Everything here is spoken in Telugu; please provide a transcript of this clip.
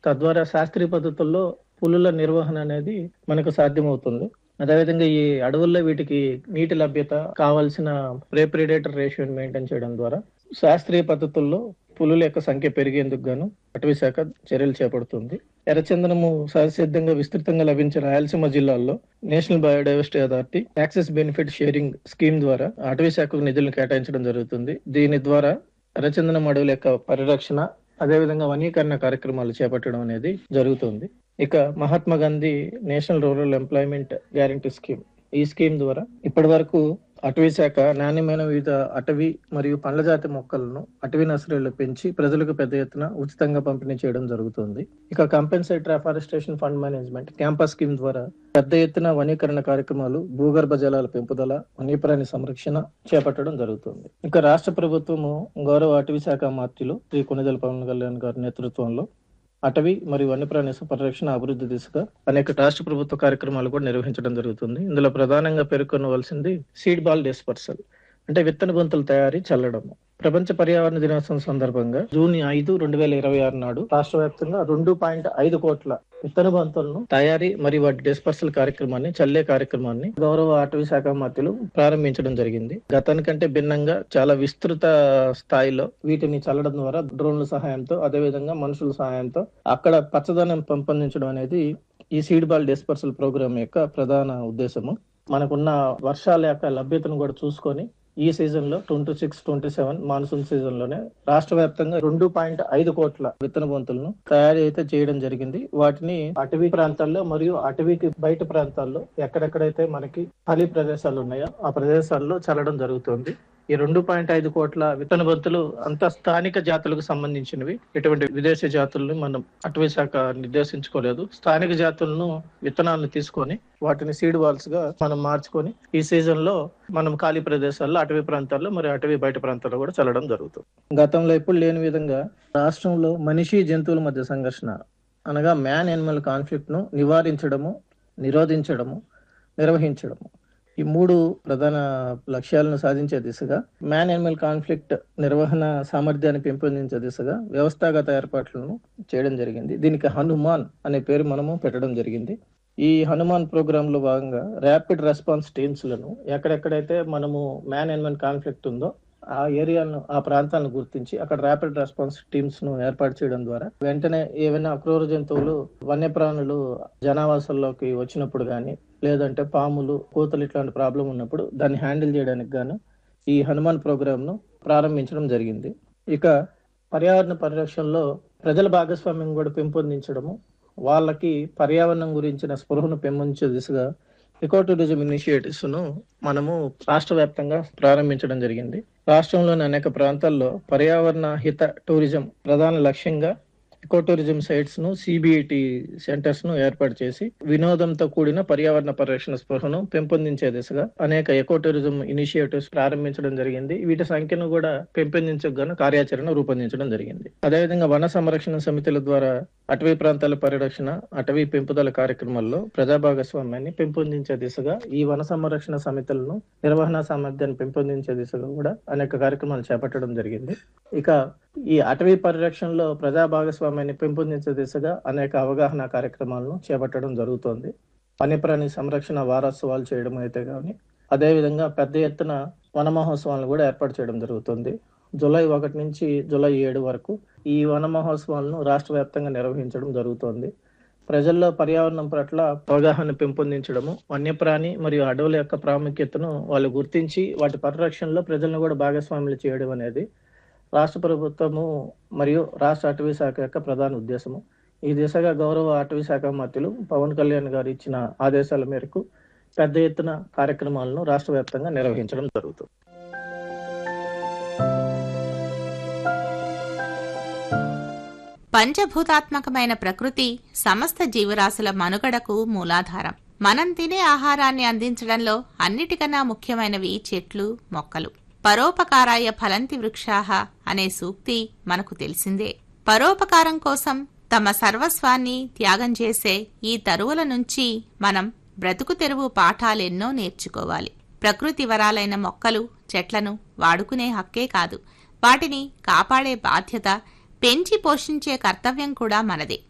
తద్వారా శాస్త్రీయ పద్ధతుల్లో పులుల నిర్వహణ అనేది మనకు సాధ్యమవుతుంది. అదేవిధంగా ఈ అడవుల్లో వీటికి నీటి లభ్యత, కావాల్సిన ప్రే ప్రిడేటర్ రేషియోని మెయింటైన్ చేయడం ద్వారా శాస్త్రీయ పద్ధతుల్లో పులుల యొక్క సంఖ్య పెరిగేందుకు గాను అటవీ శాఖ చర్యలు చేపడుతుంది. ఎర్రచందనము సహజసిద్ధంగా విస్తృతంగా లభించే రాయలసీమ జిల్లాల్లో national biodiversity authority access benefit sharing scheme ద్వారా అటవీ శాఖకు నిధులను కేటాయించడం జరుగుతుంది. దీని ద్వారా ఎర్రచందనం అడవుల యొక్క పరిరక్షణ, అదేవిధంగా వనీకరణ కార్యక్రమాలు చేపట్టడం అనేది జరుగుతుంది. ఇక Mahatma Gandhi national rural employment guarantee scheme, ఈ స్కీమ్ ద్వారా ఇప్పటి వరకు అటవీ శాఖ నాణ్యమైన వివిధ అటవీ మరియు పండ్ల జాతి మొక్కలను అటవీ నర్సరీలో పెంచి ప్రజలకు పెద్ద ఎత్తున ఉచితంగా పంపిణీ చేయడం జరుగుతుంది. ఇక compensatory afforestation fund management campus scheme ద్వారా పెద్ద ఎత్తున వనీకరణ కార్యక్రమాలు, భూగర్భ జలాల పెంపుదల, వన్యప్రాణి సంరక్షణ చేపట్టడం జరుగుతుంది. ఇక రాష్ట్ర ప్రభుత్వము గౌరవ అటవీ శాఖ మంత్రులు శ్రీ కొణిదెల పవన్ కళ్యాణ్ గారి నేతృత్వంలో అటవీ మరియు వన్యప్రాణి పరిరక్షణ అభివృద్ధి దిశగా అనేక రాష్ట్ర ప్రభుత్వ కార్యక్రమాలు కూడా నిర్వహించడం జరుగుతుంది. ఇందులో ప్రధానంగా పేర్కొనవలసింది సీడ్ బాల్ డిస్పర్సల్, అంటే విత్తన బంతుల తయారీ, చల్లడము. ప్రపంచ పర్యావరణ దినోత్సవం సందర్భంగా జూన్ 5, 2026 నాడు రాష్ట్ర వ్యాప్తంగా 2.5 కోట్ల విత్తన బంతులను తయారీ మరియు వాటి డిస్పర్సల్ కార్యక్రమాన్ని, చల్లే కార్యక్రమాన్ని గౌరవ అటవీ శాఖ మంత్రులు ప్రారంభించడం జరిగింది. గతానికంటే భిన్నంగా చాలా విస్తృత స్థాయిలో వీటిని చల్లడం ద్వారా డ్రోన్ల సహాయంతో, అదేవిధంగా మనుషుల సహాయంతో అక్కడ పచ్చదనం పెంపొందించడం అనేది ఈ సీడ్ బాల్ డిస్పర్సల్ ప్రోగ్రామ్ యొక్క ప్రధాన ఉద్దేశము. మనకున్న వర్షాల యొక్క లభ్యతను కూడా చూసుకొని ఈ సీజన్ లో 26-27 మాన్సూన్ సీజన్ లోనే రాష్ట్ర వ్యాప్తంగా 2.5 కోట్ల విత్తన బంతులను తయారీ అయితే చేయడం జరిగింది. వాటిని అటవీ ప్రాంతాల్లో మరియు అటవీకి బయట ప్రాంతాల్లో ఎక్కడెక్కడైతే మనకి ఖాళీ ప్రదేశాలు ఉన్నాయో ఆ ప్రదేశాల్లో చల్లడం జరుగుతుంది. ఈ 2.5 కోట్ల విత్తన బంతులు అంతా స్థానిక జాతులకు సంబంధించినవి. ఎటువంటి విదేశీ జాతులను మనం అటవీ శాఖ నిర్దేశించుకోలేదు. స్థానిక జాతులను విత్తనాలను తీసుకొని వాటిని సీడ్ వాల్స్ గా మనం మార్చుకొని ఈ సీజన్ లో మనం ఖాళీ ప్రదేశాల్లో, అటవీ ప్రాంతాల్లో మరియు అటవీ బయట ప్రాంతాల్లో కూడా చల్లడం జరుగుతుంది. గతంలో ఎప్పుడు లేని విధంగా రాష్ట్రంలో మనిషి జంతువుల మధ్య సంఘర్షణ అనగా మ్యాన్ యానిమల్ కాన్ఫ్లిక్ట్ ను నివారించడము, నిరోధించడము, నిర్వహించడము, ఈ 3 ప్రధాన లక్ష్యాలను సాధించే దిశగా మ్యాన్ యానిమల్ కాన్ఫ్లిక్ట్ నిర్వహణ సామర్థ్యాన్ని పెంపొందించే దిశగా వ్యవస్థాగత ఏర్పాట్లను చేయడం జరిగింది. దీనికి హనుమాన్ అనే పేరు మనము పెట్టడం జరిగింది. ఈ హనుమాన్ ప్రోగ్రామ్ లో భాగంగా ర్యాపిడ్ రెస్పాన్స్ టీమ్స్ లను ఎక్కడెక్కడైతే మనము మ్యాన్ యానిమల్ కాన్ఫ్లిక్ట్ ఉందో ఆ ఏరియాను, ఆ ప్రాంతాలను గుర్తించి అక్కడ ర్యాపిడ్ రెస్పాన్స్ టీమ్స్ ను ఏర్పాటు చేయడం ద్వారా వెంటనే ఏవైనా క్రూర జంతువులు, వన్యప్రాణులు జనావాసాల్లోకి వచ్చినప్పుడు కానీ, లేదంటే పాములు, కోతులు ఇట్లాంటి ప్రాబ్లం ఉన్నప్పుడు దాన్ని హ్యాండిల్ చేయడానికి గాను ఈ హనుమాన్ ప్రోగ్రామ్ ను ప్రారంభించడం జరిగింది. ఇక పర్యావరణ పరిరక్షణలో ప్రజల భాగస్వామ్యం కూడా పెంపొందించడము, వాళ్ళకి పర్యావరణం గురించిన స్పృహను పెంపొందించే దిశగా ఎకో టూరిజం ఇనిషియేటివ్స్ ను మనము రాష్ట్ర వ్యాప్తంగా ప్రారంభించడం జరిగింది. రాష్ట్రంలోని అనేక ప్రాంతాల్లో పర్యావరణ హిత టూరిజం ప్రధాన లక్ష్యంగా ఎకో టూరిజం సైట్స్ ను, సిబిఐటి సెంటర్స్ ను ఏర్పాటు చేసి వినోదంతో కూడిన పర్యావరణ పరిరక్షణ స్పృహను పెంపొందించే దిశగా అనేక ఎకో టూరిజం ఇనిషియేటివ్స్ ప్రారంభించడం జరిగింది. వీటి సంఖ్యను కూడా పెంపొందించగాను కార్యాచరణ రూపొందించడం జరిగింది. అదేవిధంగా వన సంరక్షణ సమితుల ద్వారా అటవీ ప్రాంతాల పరిరక్షణ, అటవీ పెంపుదల కార్యక్రమాల్లో ప్రజా భాగస్వామ్యాన్ని పెంపొందించే దిశగా ఈ వన సంరక్షణ సమితులను నిర్వహణ సామర్థ్యాన్ని పెంపొందించే దిశగా కూడా అనేక కార్యక్రమాలు చేపట్టడం జరిగింది. ఇక ఈ అటవీ పరిరక్షణలో ప్రజా భాగస్వామ్యాన్ని పెంపొందించే దిశగా అనేక అవగాహన కార్యక్రమాలను చేపట్టడం జరుగుతోంది. వన్యప్రాణి సంరక్షణ వారోత్సవాలు చేయడం అయితే కానీ, అదేవిధంగా పెద్ద ఎత్తున వన మహోత్సవాలను కూడా ఏర్పాటు చేయడం జరుగుతుంది. జూలై 1 నుంచి జూలై 7 వరకు ఈ వన మహోత్సవాలను రాష్ట్ర వ్యాప్తంగా నిర్వహించడం జరుగుతోంది. ప్రజల్లో పర్యావరణం పట్ల అవగాహన పెంపొందించడము, వన్యప్రాణి మరియు అడవుల యొక్క ప్రాముఖ్యతను వాళ్ళు గుర్తించి వాటి పరిరక్షణలో ప్రజలను కూడా భాగస్వాములు చేయడం అనేది రాష్ట్ర ప్రభుత్వము మరియు రాష్ట్ర అటవీ శాఖ యొక్క ప్రధాన ఉద్దేశము. ఈ దిశగా గౌరవ అటవీ శాఖ మంత్రులు పవన్ కళ్యాణ్ గారు ఇచ్చిన ఆదేశాల మేరకు పెద్ద ఎత్తున కార్యక్రమాలను రాష్ట్ర వ్యాప్తంగా నిర్వహించడం జరుగుతుంది. పంచభూతాత్మకమైన ప్రకృతి సమస్త జీవరాశుల మనుగడకు మూలాధారం. మనం తినే ఆహారాన్ని అందించడంలో అన్నిటికన్నా ముఖ్యమైనవి చెట్లు, మొక్కలు. పరోపకారాయ ఫలంతి వృక్షాః అనే సూక్తి మనకు తెలిసిందే. పరోపకారం కోసం తమ సర్వస్వాన్ని త్యాగం చేసే ఈ తరువుల నుంచి మనం బ్రతుకు తెరువు పాఠాలెన్నో నేర్చుకోవాలి. ప్రకృతి వరాలైన మొక్కలు, చెట్లను వాడుకునే హక్కే కాదు, వాటిని కాపాడే బాధ్యత, పెంచి పోషించే కర్తవ్యం కూడా మనదే.